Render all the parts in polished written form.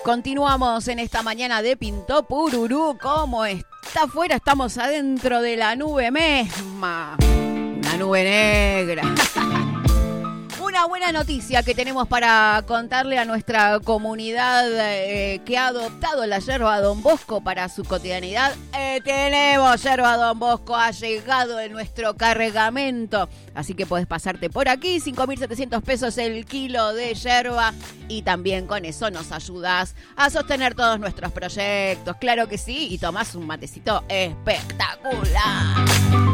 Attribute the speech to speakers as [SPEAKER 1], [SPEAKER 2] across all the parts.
[SPEAKER 1] Continuamos en esta mañana de Pintó Pururú. ¿Cómo está afuera? Estamos adentro de la nube misma. Una nube negra. Una buena noticia que tenemos para contarle a nuestra comunidad que ha adoptado la yerba Don Bosco para su cotidianidad. Tenemos yerba Don Bosco, ha llegado en nuestro cargamento. Así que podés pasarte por aquí, 5.700 pesos el kilo de yerba. Y también con eso nos ayudás a sostener todos nuestros proyectos. Claro que sí, y tomás un matecito espectacular.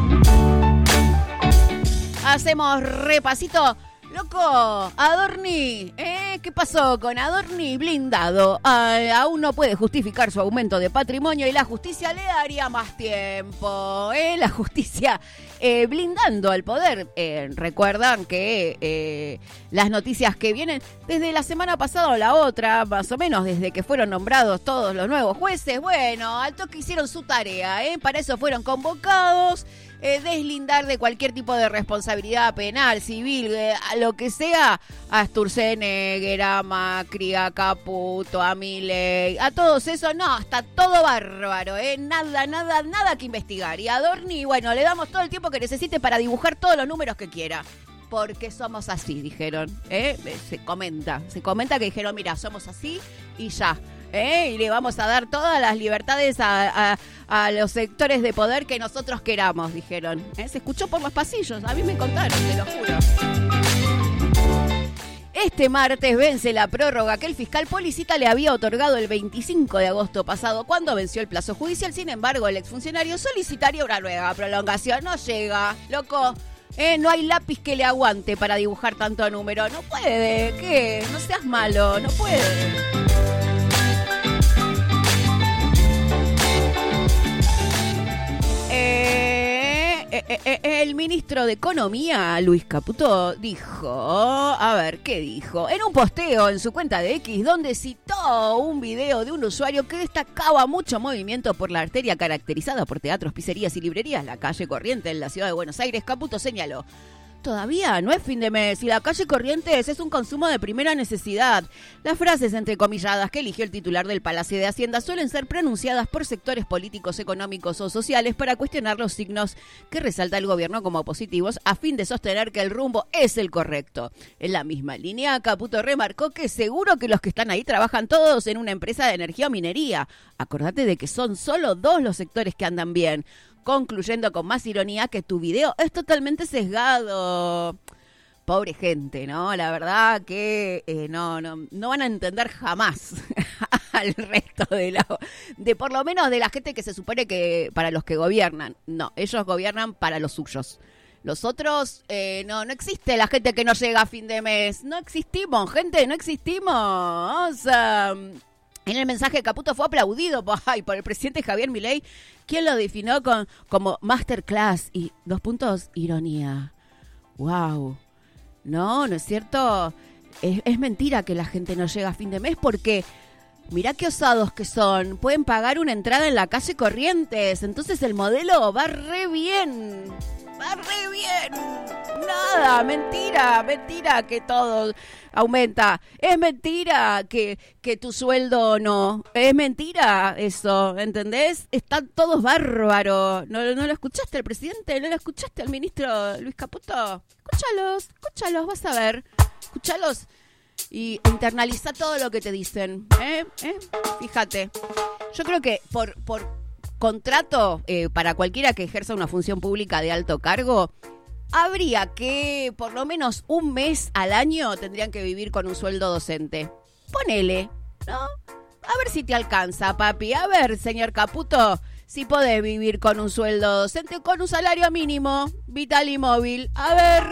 [SPEAKER 1] Hacemos repasito. Loco, Adorni, ¿qué pasó con Adorni blindado? Aún no puede justificar su aumento de patrimonio y la justicia le daría más tiempo. La justicia blindando al poder. Recuerdan que las noticias que vienen desde la semana pasada o la otra, más o menos desde que fueron nombrados todos los nuevos jueces, bueno, al toque hicieron su tarea, para eso fueron convocados. Deslindar de cualquier tipo de responsabilidad penal, civil, a lo que sea, a Sturzenegger, a Macri, a Caputo, a Milei, a todos esos, no, está todo bárbaro, nada que investigar. Y a Adorni, bueno, le damos todo el tiempo que necesite para dibujar todos los números que quiera. Porque somos así, dijeron. Se comenta que dijeron, mira, somos así y ya. Y le vamos a dar todas las libertades a los sectores de poder que nosotros queramos, dijeron. Se escuchó por los pasillos, a mí me contaron, te lo juro. Este martes vence la prórroga que el fiscal Policita le había otorgado el 25 de agosto pasado, cuando venció el plazo judicial. Sin embargo, el exfuncionario solicitaría una nueva prolongación. No llega, loco. No hay lápiz que le aguante para dibujar tanto número. No puede, ¿qué? No seas malo, no puede. El ministro de Economía, Luis Caputo, dijo, a ver, ¿qué dijo? En un posteo en su cuenta de X, donde citó un video de un usuario que destacaba mucho movimiento por la arteria caracterizada por teatros, pizzerías y librerías, la calle Corrientes en la ciudad de Buenos Aires, Caputo señaló: todavía no es fin de mes y la calle Corrientes es un consumo de primera necesidad. Las frases entrecomilladas que eligió el titular del Palacio de Hacienda suelen ser pronunciadas por sectores políticos, económicos o sociales para cuestionar los signos que resalta el gobierno como positivos a fin de sostener que el rumbo es el correcto. En la misma línea, Caputo remarcó que seguro que los que están ahí trabajan todos en una empresa de energía o minería. Acordate de que son solo 2 los sectores que andan bien. Concluyendo con más ironía que tu video es totalmente sesgado. Pobre gente, ¿no? La verdad que no van a entender jamás al resto de por lo menos de la gente que se supone que para los que gobiernan. No, ellos gobiernan para los suyos. Los otros, no existe la gente que no llega a fin de mes. No existimos, gente, no existimos. En el mensaje, Caputo fue aplaudido por el presidente Javier Milei, quien lo definió como masterclass y 2 puntos, ironía. ¡Wow! No es cierto. Es mentira que la gente no llega a fin de mes porque mirá qué osados que son. Pueden pagar una entrada en la calle Corrientes. Entonces el modelo va re bien. Va re bien. Nada, mentira que todo aumenta. Es mentira que tu sueldo no. Es mentira eso, ¿entendés? Están todos bárbaros. ¿No lo escuchaste al presidente? ¿No lo escuchaste al ministro Luis Caputo? Escúchalos, vas a ver. Escúchalos y internaliza todo lo que te dicen. Fíjate. Yo creo que por contrato, para cualquiera que ejerza una función pública de alto cargo, habría que por lo menos un mes al año tendrían que vivir con un sueldo docente. Ponele, ¿no? A ver si te alcanza, papi. A ver, señor Caputo, si podés vivir con un sueldo docente o con un salario mínimo, vital y móvil. A ver.